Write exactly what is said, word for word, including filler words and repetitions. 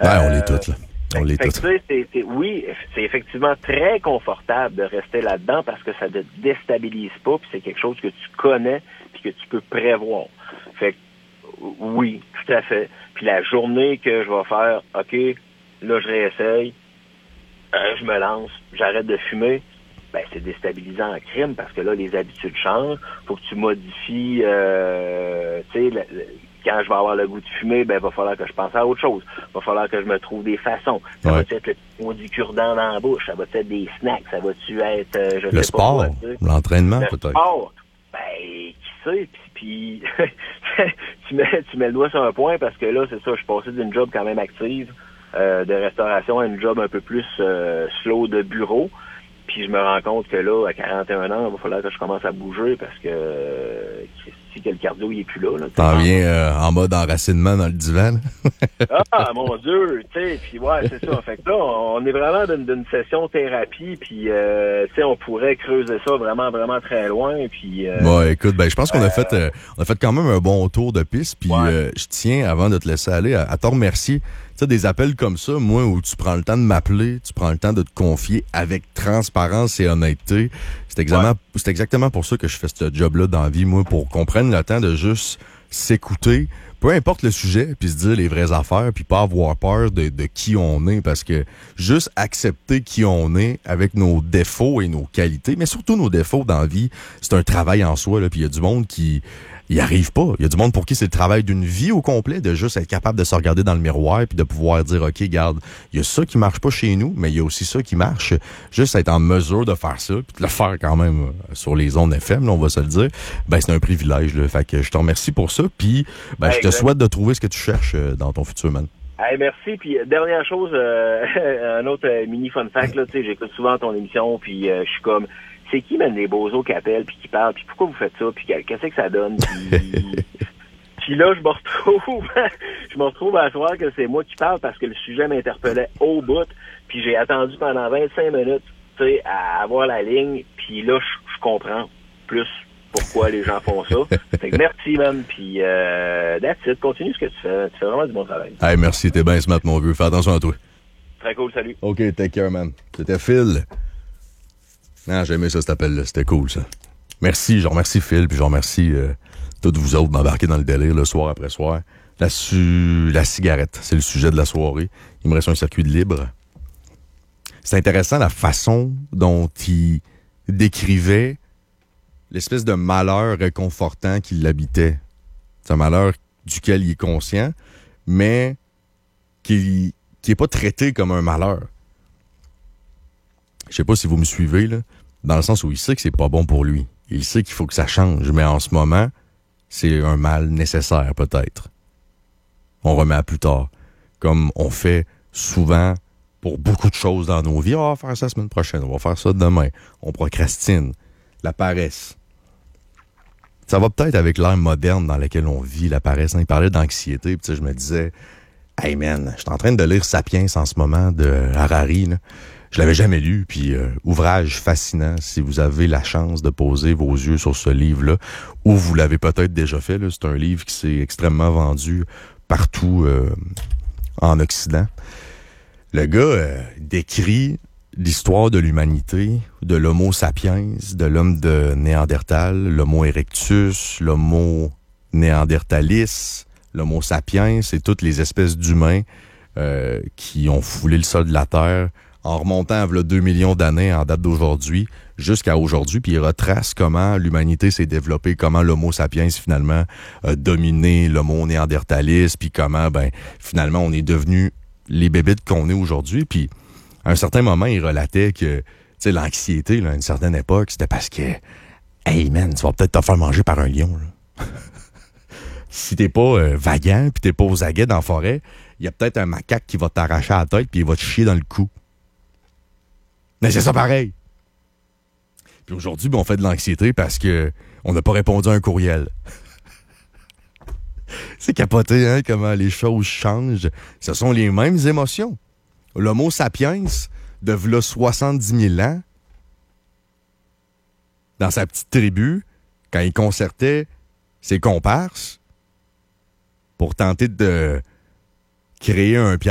Ouais, on l'est toutes, là. On l'est Fait que, toutes. tu sais, c'est, c'est, oui, c'est effectivement très confortable de rester là-dedans parce que ça te déstabilise pas, puis c'est quelque chose que tu connais, puis que tu peux prévoir. Fait que, oui, tout à fait. Puis la journée que je vais faire, OK, là, je réessaye, euh, je me lance, j'arrête de fumer, ben c'est déstabilisant en crime parce que là, les habitudes changent. Faut que tu modifies, euh, tu sais, le, le, quand je vais avoir le goût de fumer, ben il va falloir que je pense à autre chose. Il va falloir que je me trouve des façons. Ça ouais. va-tu être le maudit cure-dent dans la bouche? Ça va-tu être des snacks? Ça va-tu être, euh, je le sais sport, pas quoi, tu sais? l'entraînement Le peut-être. sport, ben, qui sait? Puis, puis tu, mets, tu mets le doigt sur un point parce que là, c'est ça, je suis passé d'une job quand même active euh, de restauration à une job un peu plus euh, slow de bureau. Puis je me rends compte que là, à quarante et un ans, il va falloir que je commence à bouger parce que euh, si que le cardio il est plus là. là T'en viens euh, en mode enracinement dans le divan. Ah mon Dieu, tu sais, puis ouais, c'est ça. Fait que là, on est vraiment d'une, d'une session thérapie, puis euh, tu sais, on pourrait creuser ça vraiment, vraiment très loin. Puis euh, bon, écoute, ben je pense qu'on a euh, fait, euh, on a fait quand même un bon tour de piste. Puis ouais. euh, je tiens, avant de te laisser aller, à, à te remercier. Tu sais, des appels comme ça, moi, où tu prends le temps de m'appeler, tu prends le temps de te confier avec transparence et honnêteté. C'est exactement, ouais. c'est exactement pour ça que je fais ce job-là dans la vie, moi, pour qu'on prenne le temps de juste s'écouter, peu importe le sujet, puis se dire les vraies affaires, puis pas avoir peur de, de qui on est, parce que juste accepter qui on est avec nos défauts et nos qualités, mais surtout nos défauts dans la vie, c'est un travail en soi, là, puis il y a du monde qui y arrive pas. Il y a du monde pour qui c'est le travail d'une vie au complet, de juste être capable de se regarder dans le miroir, puis de pouvoir dire, OK, regarde, il y a ça qui marche pas chez nous, mais il y a aussi ça qui marche. Juste être en mesure de faire ça, puis de le faire quand même sur les ondes F M, là, on va se le dire, ben c'est un privilège, là. Fait que je te remercie pour ça, puis ben, hey, je te exact. souhaite de trouver ce que tu cherches dans ton futur, man. Hey, merci. Puis dernière chose, euh, un autre euh, mini fun fact, là, tu sais, j'écoute souvent ton émission, puis euh, je suis comme, c'est qui, même les bozos qui appellent, puis qui parlent, puis pourquoi vous faites ça, puis qu'est-ce que ça donne, puis... Puis là, je me retrouve, je me retrouve à soir que c'est moi qui parle parce que le sujet m'interpellait au bout. Puis j'ai attendu pendant vingt-cinq minutes, tu sais, à avoir la ligne. Puis là, je comprends plus pourquoi les gens font ça. Fait que merci, man. Puis euh, that's it. Continue ce que tu fais. Tu fais vraiment du bon travail. Hey, merci. T'es bien smart, mon vieux. Fais attention à toi. Très cool. Salut. OK, take care, man. C'était Phil. Non, j'ai aimé ça, cet appel-là. C'était cool, ça. Merci. Je remercie Phil, puis je remercie... Euh, toutes vous autres m'embarquez dans le délire, le soir après soir. La, su... la cigarette, c'est le sujet de la soirée. Il me reste un circuit de libre. C'est intéressant la façon dont il décrivait l'espèce de malheur réconfortant qui l'habitait. C'est un malheur duquel il est conscient, mais qui n'est pas traité comme un malheur. Je sais pas si vous me suivez, là, dans le sens où il sait que c'est pas bon pour lui. Il sait qu'il faut que ça change, mais en ce moment... c'est un mal nécessaire, peut-être. On remet à plus tard. Comme on fait souvent pour beaucoup de choses dans nos vies. On va faire ça la semaine prochaine. On va faire ça demain. On procrastine. La paresse. Ça va peut-être avec l'ère moderne dans laquelle on vit, la paresse. Il parlait d'anxiété. Puis je me disais, hey man, je suis en train de lire Sapiens en ce moment de Harari, là. Je l'avais jamais lu, puis euh, ouvrage fascinant si vous avez la chance de poser vos yeux sur ce livre-là, ou vous l'avez peut-être déjà fait, là. C'est un livre qui s'est extrêmement vendu partout euh, en Occident. Le gars euh, décrit l'histoire de l'humanité, de l'homo sapiens, de l'homme de Néandertal, l'homo erectus, l'homo néandertalis, l'homo sapiens, c'est toutes les espèces d'humains euh, qui ont foulé le sol de la Terre en remontant à deux millions d'années en date d'aujourd'hui, jusqu'à aujourd'hui, puis il retrace comment l'humanité s'est développée, comment l'homo sapiens finalement a dominé l'homo néandertalis, puis comment ben finalement on est devenu les bébites qu'on est aujourd'hui. Puis à un certain moment, il relatait que tu sais l'anxiété là, à une certaine époque, c'était parce que hey man, tu vas peut-être te faire manger par un lion là. Si t'es pas euh, vaillant, puis t'es pas aux aguets dans la forêt, il y a peut-être un macaque qui va t'arracher la tête, puis il va te chier dans le cou. Mais c'est ça pareil. Puis aujourd'hui, ben, on fait de l'anxiété parce que on n'a pas répondu à un courriel. C'est capoté, hein, comment les choses changent. Ce sont les mêmes émotions. L'homo sapiens, de v'là soixante-dix mille ans, dans sa petite tribu, quand il concertait ses comparses pour tenter de créer un